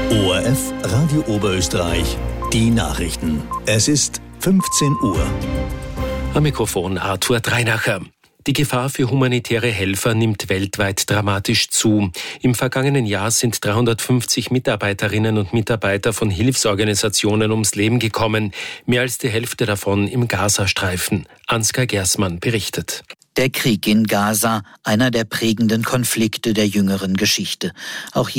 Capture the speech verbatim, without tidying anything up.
O R F Radio Oberösterreich, die Nachrichten. Es ist fünfzehn Uhr. Am Mikrofon Arthur Dreinacher. Die Gefahr für humanitäre Helfer nimmt weltweit dramatisch zu. Im vergangenen Jahr sind dreihundertfünfzig Mitarbeiterinnen und Mitarbeiter von Hilfsorganisationen ums Leben gekommen. Mehr als die Hälfte davon im Gazastreifen. Ansgar Gersmann berichtet. Der Krieg in Gaza, einer der prägenden Konflikte der jüngeren Geschichte. Auch